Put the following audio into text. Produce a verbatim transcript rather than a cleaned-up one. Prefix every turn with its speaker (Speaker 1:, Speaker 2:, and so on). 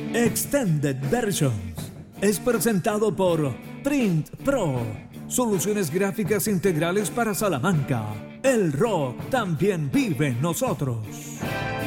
Speaker 1: Extended Versions es presentado por Print Pro, soluciones gráficas integrales para Salamanca. El rock también vive en nosotros.